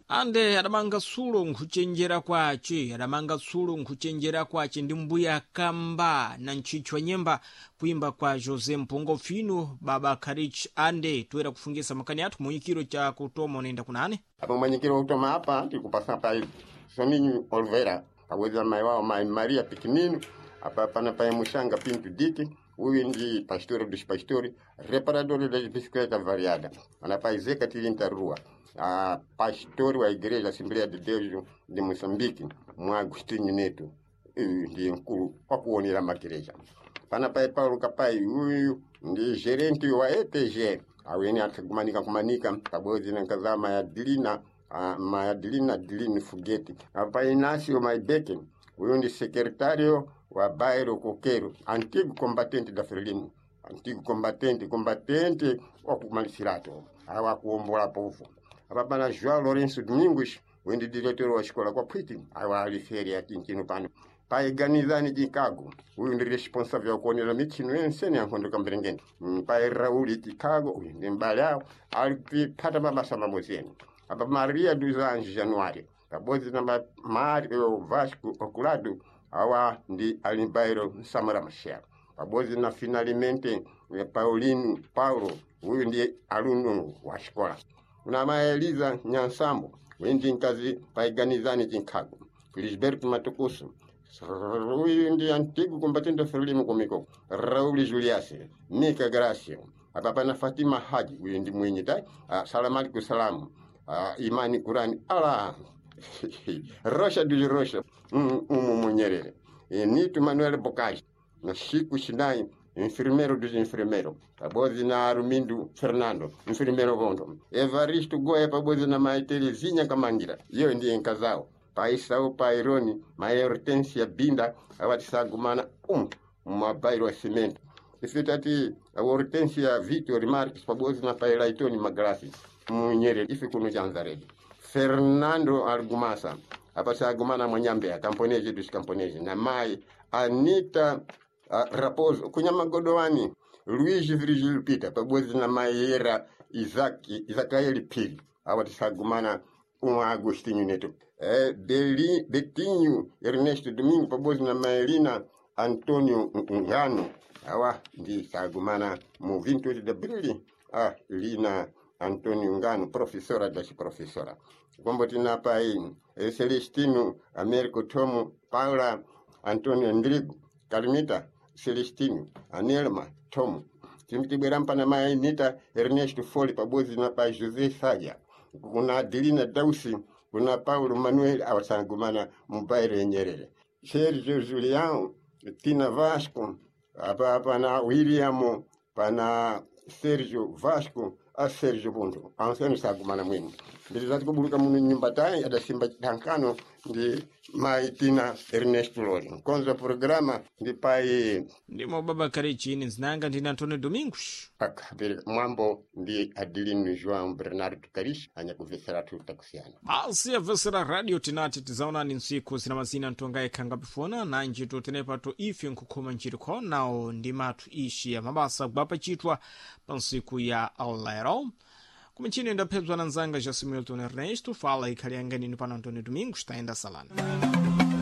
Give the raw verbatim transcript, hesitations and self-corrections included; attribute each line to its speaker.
Speaker 1: ande adamanga sulo nkuchenjera kwace adamanga sulo nkuchenjera kwace ndi mbuya kamba na nchichwa nyemba kuimba kwa Jose Mpungo Fino baba Karich ande tuwera kufungisa makani atu munyikiro cha kutoma unaenda kunane
Speaker 2: apo munyikiro kutoma hapa tikupasa pa Soninho Oliveira paweza mai wao mai Maria Pequenino apa pana pa Mushanga Pinto Dike huyu ndi pastor dos pastores reparador das bicicletas variada ana pa Zeca Tilinta Rua a pastor wa igreja Assembleia de Deus de Moçambique mwa Agostinho Neto ndi mkulu kwa kuonera magereja pana pa Paulo Kapai huyu ndi gerente wa E T G awene akakumanika kumanika pabozi na kazama ya Dilina uh, Madilina Dilini Fugeti apa Inácio Maibeke huyu ndi secretário wa Bairro Coqueiro antigo combatente da Frelimo antigo combatente combatente wa kumalisirato awa kuombola povo apa pana João Lourenço Domingos huyu ndi diretor wa escola kwa Pwiti awa aliferi ya kinkino pano pai Ganizani Chicago huyu ndi responsável wa kuonera mitino yense ne ankondo kamberengeni pai Raul Chicago huyu ndi mbale yao alipata mabasa mamozeni apa Maria dos Anjos Januário pabozi na Mario Vasco Oculado awa ndi Alimbairo Samara Machel pabozi na finalmente Paulino Paulo huyu ndi aluno wa escola una Maeliza Nyansambo wendi nkazi pai Ganizani Chicago Lisberto Matokoso huyu ndi antigo combatente Frelimo komiko Raul Juliase Nika Gracia apa pana Fatima Haji huyu ndi mwenye tai Salamaliku Salamu uh, Imani Kurani ala Rocha dos Rocha umu Munyerere e Nito Manuel Bocage na Chico Sinai enfermeiro dos enfermeiros pabozi na Armindo Fernando enfermeiro Gondo Evaristo Goya pabozi na Mai Terezinha Kamangira iyo ndiye nkazao Paisao Paironi Mai Hortensia Binda awatisagumana um mabairo cimento ifitati a Hortensia Victor Marques pabozi na Pailaitoni Magrassi Munyerere ife kuno Janzaredi Fernando Argumasa apasagumana Mwanyambe Camponese dos Camponese na Mai Anita uh, Raposo kunyama Godowani Luiz Virgílio Pita pabozi na Maera Isaac Isaacaeli Pili awatisagumana um Agostinho Neto eh, Beli, Betinho Ernesto Domingo pabozi na Maelina Antônio Ngano awa ndi sagumana mu vinte de abril ah Lina Antônio Ngano professora das professora kombotina pai eh, Celestino Américo Tomo Paula Antônio Andrigo Carmita Celestino Anelma Tomo timtibwerampa na mai Nita Ernesto Foli pabozi na pai José Sadia kuna Adelina Dausi kuna Paulo Manuel awasangumana mubaire Nyerere Sergio Julião Tina Vasco apa pana William pana Sergio Vasco a Sergio Bunto anseno sagumana mwini bilizati kubuluka munu nyumba tai ada simba tankano ndi Maitina Ernesto Lori konza programa ndi pai
Speaker 1: ndimo baba Karichi ni zinanga ndi Antônio Domingos
Speaker 2: akabere mwambo ndi Adelino João Bernardo Karish anya kuvesera tutakusiana
Speaker 1: basi ya vesera radio tinati tizaona ni nsiku sina mazina ntonga ekanga bifona na njito tenepa to ife nkukoma njiri kwa nao ndi matu ishi ya mabasa gbapa chitwa pansiku ya Alero kumichini ndapezwa na nzanga Jasimilton Ernesto fala ikaliangani ni pana Antônio Domingos taenda salana